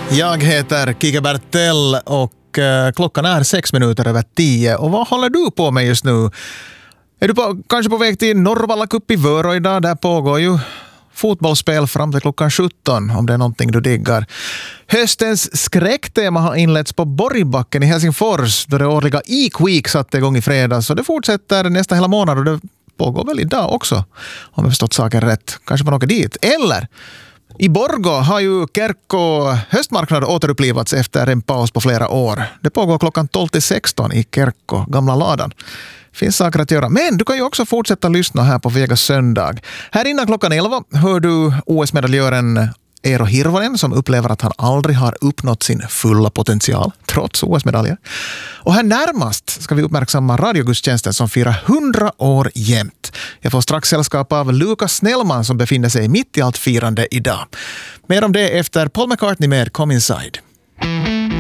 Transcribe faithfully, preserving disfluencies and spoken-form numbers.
Jag heter Kike Bertell och eh, klockan är sex minuter över tio. Och vad håller du på med just nu? Är du på, kanske på väg till Norrvalla Cup i Vörå idag? Där pågår ju fotbollsspel fram till klockan sjutton, om det är någonting du diggar. Höstens skräcktema har inletts på Borgbacken i Helsingfors då det årliga Eek Week satte igång i fredags. Så det fortsätter nästa hela månad och det pågår väl idag också, om jag förstått saken rätt. Kanske man åker dit. Eller i Borgå har ju Kerkko höstmarknad återupplivats efter en paus på flera år. Det pågår klockan tolv till sexton i Kerkko, gamla ladan. Finns saker att göra. Men du kan ju också fortsätta lyssna här på Vegas söndag. Här innan klockan elva hör du O S-medaljören Eero Hirvonen som upplever att han aldrig har uppnått sin fulla potential trots O S-medaljer. Och här närmast ska vi uppmärksamma radiogudstjänsten som firar hundra år jämt. Jag får strax sällskap av Lukas Snellman som befinner sig mitt i allt firande idag. Mer om det efter Paul McCartney med Come Inside.